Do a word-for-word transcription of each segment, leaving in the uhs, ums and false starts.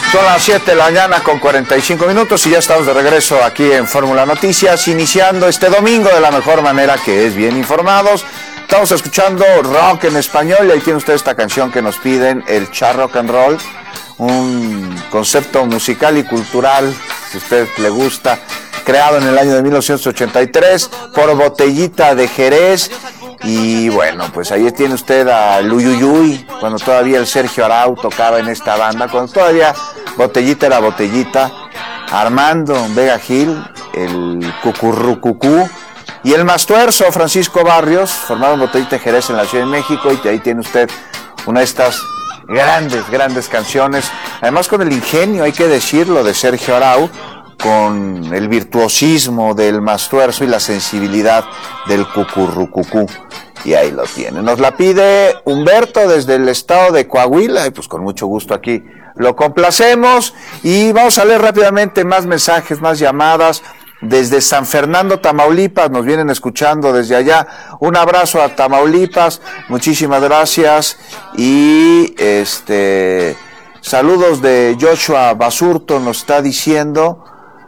Son las siete de la mañana con cuarenta y cinco minutos y ya estamos de regreso aquí en Fórmula Noticias, iniciando este domingo de la mejor manera, que es bien informados. Estamos escuchando rock en español y ahí tiene usted esta canción que nos piden, el Cha Rock and Roll, un concepto musical y cultural, si a usted le gusta, creado en el año de mil novecientos ochenta y tres por Botellita de Jerez. Y bueno, pues ahí tiene usted a Luyuyuy, cuando todavía el Sergio Arau tocaba en esta banda, cuando todavía Botellita era Botellita, Armando Vega Gil, el Cucurrucucú, y el Mastuerzo Francisco Barrios, formaron Botellita de Jerez en la Ciudad de México, y ahí tiene usted una de estas grandes, grandes canciones, además con el ingenio, hay que decirlo, de Sergio Arau, con el virtuosismo del Mastuerzo y la sensibilidad del Cucurrucucú. Y ahí lo tiene. Nos la pide Humberto desde el estado de Coahuila, y pues con mucho gusto aquí lo complacemos. Y vamos a leer rápidamente más mensajes, más llamadas. Desde San Fernando, Tamaulipas, nos vienen escuchando desde allá. Un abrazo a Tamaulipas, muchísimas gracias. Y este saludos de Joshua Basurto, nos está diciendo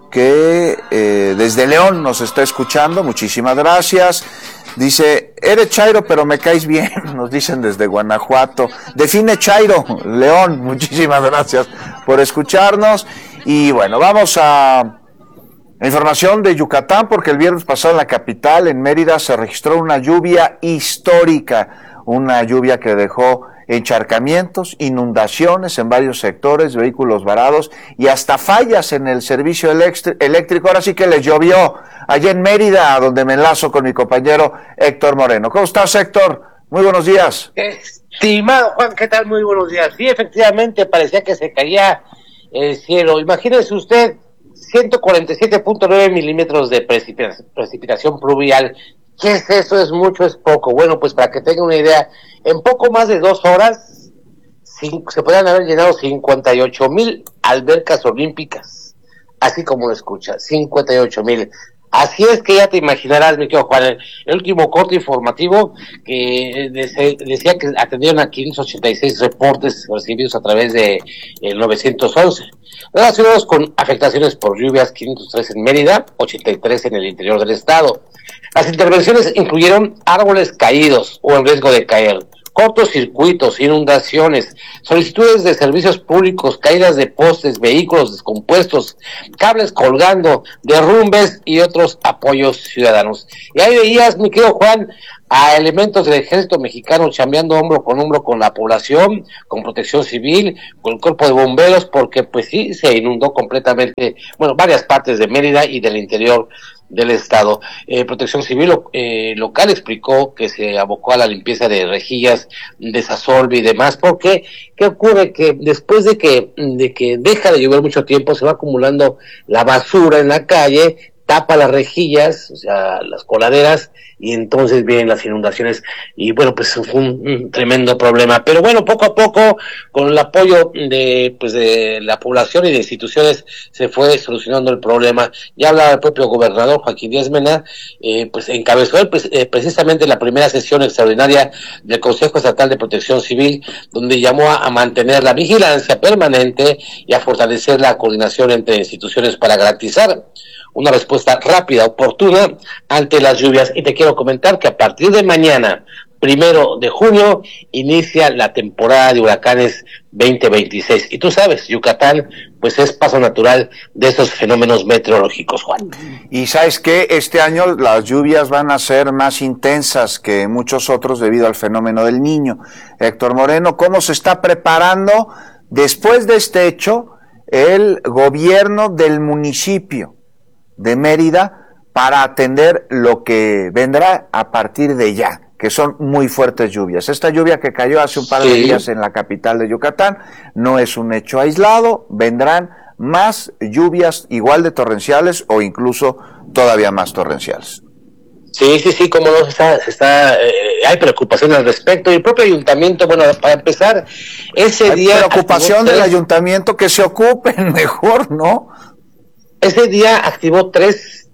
que eh, desde León nos está escuchando, muchísimas gracias. Dice, eres chairo pero me caes bien, nos dicen desde Guanajuato. Define chairo, León, muchísimas gracias por escucharnos. Y bueno, vamos a información de Yucatán, porque el viernes pasado en la capital, en Mérida, se registró una lluvia histórica, una lluvia que dejó encharcamientos, inundaciones en varios sectores, vehículos varados y hasta fallas en el servicio eléctrico. Ahora sí que les llovió allá en Mérida, donde me enlazo con mi compañero Héctor Moreno. ¿Cómo estás, Héctor? Muy buenos días. Estimado Juan, ¿qué tal? Muy buenos días. Sí, efectivamente, parecía que se caía el cielo. Imagínese usted, ciento cuarenta y siete punto nueve milímetros de precipitación, precipitación pluvial. ¿Qué es eso? ¿Es mucho? ¿Es poco? Bueno, pues para que tenga una idea, en poco más de dos horas cinco, se podrían haber llenado cincuenta y ocho mil albercas olímpicas, así como lo escuchas, cincuenta y ocho mil. Así es que ya te imaginarás, mi querido Juan, el, el último corte informativo que de, decía que atendieron a quinientos ochenta y seis reportes recibidos a través de el novecientos once, relacionados con afectaciones por lluvias, quinientos tres en Mérida, ochenta y tres en el interior del estado. Las intervenciones incluyeron árboles caídos o en riesgo de caer, cortocircuitos, inundaciones, solicitudes de servicios públicos, caídas de postes, vehículos descompuestos, cables colgando, derrumbes y otros apoyos ciudadanos. Y ahí veías, mi querido Juan, a elementos del ejército mexicano chambeando hombro con hombro con la población, con protección civil, con el cuerpo de bomberos, porque pues sí, se inundó completamente, bueno, varias partes de Mérida y del interior del estado. Eh, Protección Civil eh, local explicó que se abocó a la limpieza de rejillas, desasolve y demás, porque ¿qué ocurre? Que después de que, de que deja de llover mucho tiempo, se va acumulando la basura en la calle, tapa las rejillas, o sea, las coladeras, y entonces vienen las inundaciones, y bueno, pues fue un, un tremendo problema. Pero bueno, poco a poco, con el apoyo de pues de la población y de instituciones, se fue solucionando el problema. Ya hablaba el propio gobernador Joaquín Díaz Mena, eh, pues encabezó el, pues, eh, precisamente la primera sesión extraordinaria del Consejo Estatal de Protección Civil, donde llamó a, a mantener la vigilancia permanente y a fortalecer la coordinación entre instituciones para garantizar una respuesta rápida, oportuna ante las lluvias. Y te quiero comentar que a partir de mañana, primero de junio, inicia la temporada de huracanes veinte veintiséis. Y tú sabes, Yucatán, pues es paso natural de esos fenómenos meteorológicos, Juan. Y sabes que este año las lluvias van a ser más intensas que muchos otros debido al fenómeno del Niño. Héctor Moreno, ¿cómo se está preparando después de este hecho el gobierno del municipio de Mérida para atender lo que vendrá a partir de ya, que son muy fuertes lluvias? Esta lluvia que cayó hace un par de sí. días en la capital de Yucatán no es un hecho aislado, vendrán más lluvias igual de torrenciales o incluso todavía más torrenciales. Sí, sí, sí, como no, está, está eh, hay preocupación al respecto, y el propio ayuntamiento, bueno, para empezar, ese hay día... preocupación del tres... ayuntamiento, que se ocupen mejor, ¿no? Ese día activó tres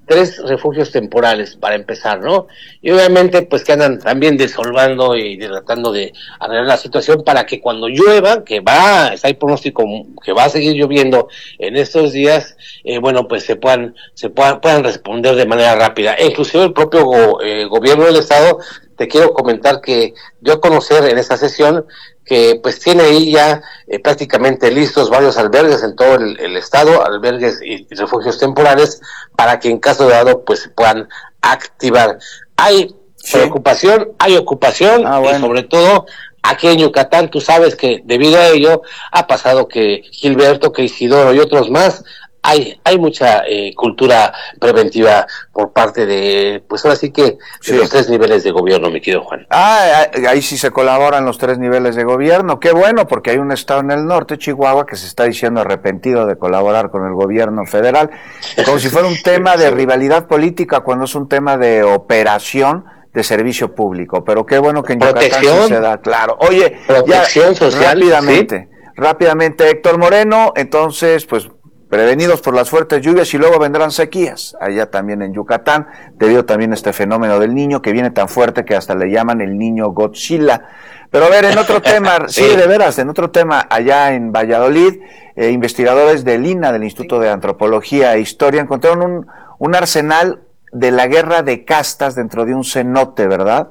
tres refugios temporales para empezar, ¿no? Y obviamente pues que andan también desolvando y tratando de arreglar la situación para que cuando llueva, que va, está el pronóstico que va a seguir lloviendo en estos días, eh, bueno, pues se puedan, se puedan, puedan responder de manera rápida. E inclusive el propio go, eh, gobierno del estado, te quiero comentar que dio a conocer en esta sesión que pues tiene ahí ya eh, prácticamente listos varios albergues en todo el, el estado, albergues y, y refugios temporales, para que en caso de dado pues se puedan activar. Hay sí. preocupación, hay ocupación, ah, bueno. y sobre todo aquí en Yucatán, tú sabes que debido a ello ha pasado que Gilberto, que Isidoro y otros más, hay hay mucha eh, cultura preventiva por parte de, pues ahora sí que de sí. los tres niveles de gobierno, mi querido Juan. Ah, ahí sí se colaboran los tres niveles de gobierno, qué bueno, porque hay un estado en el norte, Chihuahua, que se está diciendo arrepentido de colaborar con el gobierno federal, como si fuera un tema de rivalidad política cuando es un tema de operación de servicio público, pero qué bueno que en Yucatán sí se da, claro. Oye, protección ya, social, rápidamente, ¿sí? rápidamente, Héctor Moreno, entonces, pues, prevenidos por las fuertes lluvias y luego vendrán sequías, allá también en Yucatán, debido también a este fenómeno del Niño, que viene tan fuerte que hasta le llaman el Niño Godzilla. Pero a ver, en otro tema, sí. sí, de veras, en otro tema, allá en Valladolid, eh, investigadores del I N A, del Instituto de Antropología e Historia, encontraron un, un arsenal de la guerra de castas dentro de un cenote, ¿verdad?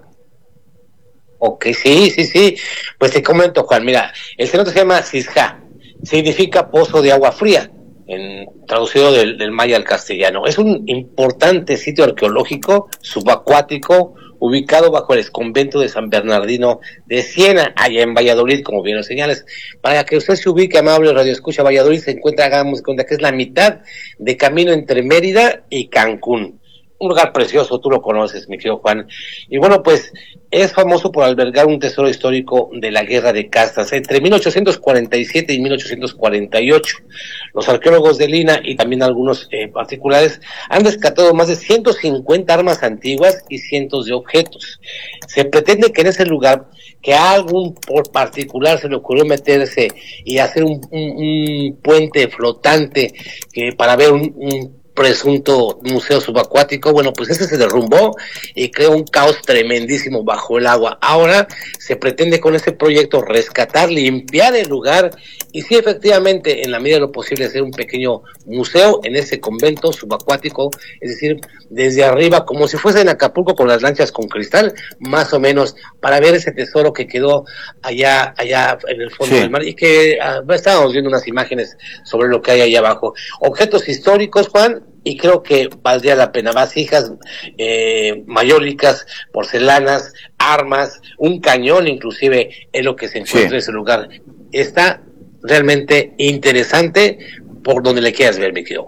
Ok, sí, sí, sí, pues te comento, Juan, mira, el cenote se llama Cisja, significa pozo de agua fría, en traducido del, del maya al castellano. Es un importante sitio arqueológico subacuático ubicado bajo el convento de San Bernardino de Siena, allá en Valladolid, como bien lo señalas. Para que usted se ubique, amable radio escucha, Valladolid se encuentra, hagamos cuenta que es la mitad de camino entre Mérida y Cancún. Un lugar precioso, tú lo conoces, mi querido Juan. Y bueno, pues es famoso por albergar un tesoro histórico de la guerra de castas entre mil ochocientos cuarenta y siete y mil ochocientos cuarenta y ocho. Los arqueólogos del I N A y también algunos eh, particulares han rescatado más de ciento cincuenta armas antiguas y cientos de objetos. Se pretende que en ese lugar, que a algún por particular se le ocurrió meterse y hacer un, un, un puente flotante que para ver un, un presunto museo subacuático, bueno, pues ese se derrumbó y creó un caos tremendísimo bajo el agua. Ahora se pretende con este proyecto rescatar, limpiar el lugar y sí, efectivamente, en la medida de lo posible, hacer un pequeño museo en ese convento subacuático, es decir, desde arriba, como si fuese en Acapulco con las lanchas con cristal, más o menos, para ver ese tesoro que quedó allá allá en el fondo sí. del mar y que uh, estábamos viendo unas imágenes sobre lo que hay allá abajo. Objetos históricos, Juan, y creo que valdría la pena. Vasijas eh, mayólicas, porcelanas, armas, un cañón inclusive es lo que se encuentra sí. en ese lugar. Está realmente interesante por donde le quieras ver, mi querido.